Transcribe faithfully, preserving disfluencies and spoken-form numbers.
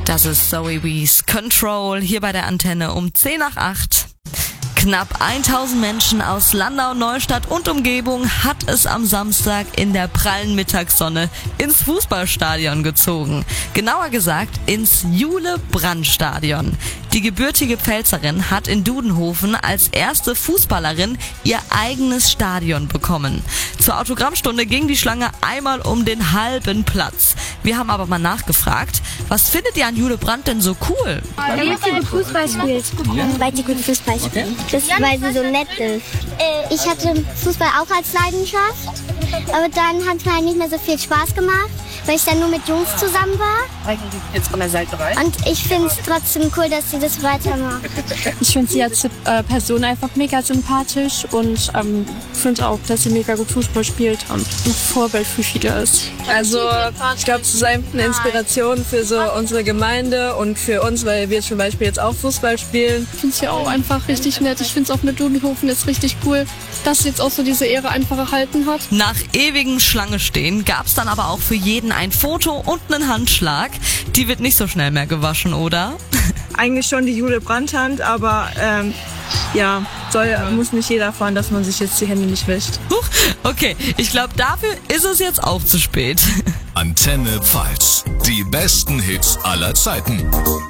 Das ist Zoe Wees Control hier bei der Antenne um zehn nach acht. Knapp tausend Menschen aus Landau, Neustadt und Umgebung hat es am Samstag in der prallen Mittagssonne ins Fußballstadion gezogen. Genauer gesagt ins Jule-Brandt-Stadion. Die gebürtige Pfälzerin hat in Dudenhofen als erste Fußballerin ihr eigenes Stadion bekommen. Zur Autogrammstunde ging die Schlange einmal um den halben Platz. Wir haben aber mal nachgefragt, was findet ihr an Jule Brandt denn so cool? Weil sie gut Fußball spielt. Weil sie gut Fußball spielt. Das ist, weil sie so nett ist. Ich hatte Fußball auch als Leidenschaft, aber dann hat es halt nicht mehr so viel Spaß gemacht, weil ich dann nur mit Jungs zusammen war. Jetzt von der Seite rein. Und ich finde es trotzdem cool, dass sie das weitermacht. Ich finde sie als äh, Person einfach mega sympathisch und ähm, finde auch, dass sie mega gut Fußball spielt und ein Vorbild für viele ist. Also ich glaube, es ist einfach eine Inspiration für so unsere Gemeinde und für uns, weil wir zum Beispiel jetzt auch Fußball spielen. Ich finde sie auch einfach richtig nett. Ich finde es auch mit Dudenhofen jetzt richtig cool, dass sie jetzt auch so diese Ehre einfach erhalten hat. Nach ewigem Schlange stehen gab's dann aber auch für jeden ein Foto und einen Handschlag. Die wird nicht so schnell mehr gewaschen, oder? Eigentlich schon die Jule Brandt-Hand, aber ähm, ja, soll, muss nicht jeder erfahren, dass man sich jetzt die Hände nicht wäscht. Huch, okay, ich glaube, dafür ist es jetzt auch zu spät. Antenne Pfalz. Die besten Hits aller Zeiten.